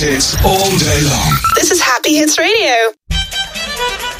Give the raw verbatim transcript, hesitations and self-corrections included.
Hits all day long. This is Happy Hits Radio.